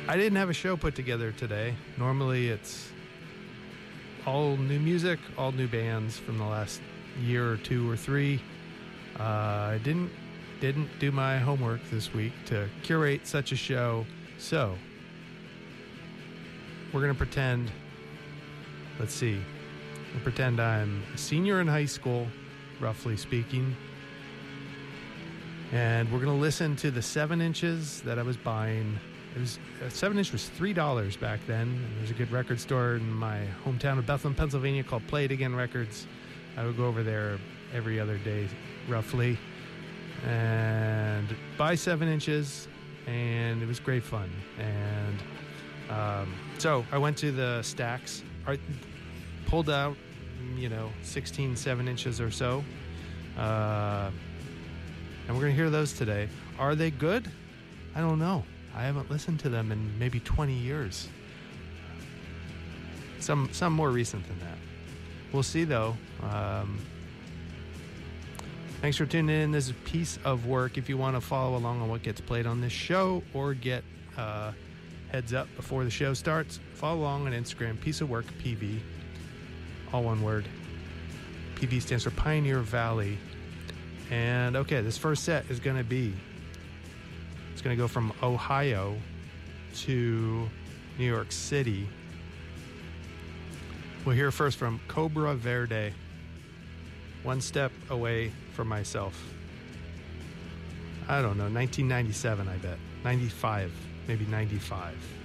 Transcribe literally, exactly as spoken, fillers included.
I didn't have a show put together today. Normally it's all new music, all new bands from the last year or two or three. Uh, I didn't didn't do my homework this week to curate such a show, so we're gonna pretend. Let's see. We'll pretend I'm a senior in high school, roughly speaking, and we're gonna listen to the seven inches that I was buying. It was a seven inch was three dollars back then. There's a good record store in my hometown of Bethlehem, Pennsylvania called Play It Again Records. I would go over there every other day, roughly, and buy seven inches, and it was great fun. And um, so I went to the stacks, I pulled out, you know, sixteen seven inches or so, uh, and we're gonna hear those today. Are they good? I don't know. I haven't listened to them in maybe twenty years. Some some more recent than that. We'll see, though. Um, thanks for tuning in. This is Piece of Work. If you want to follow along on what gets played on this show or get uh, heads up before the show starts, follow along on Instagram, Piece of Work P V. All one word. P V stands for Pioneer Valley. And, okay, this first set is going to be going to go from Ohio to New York City. We'll hear first from Cobra Verde, One Step Away from Myself. I don't know, nineteen ninety-seven, I bet. ninety-five, maybe ninety-five.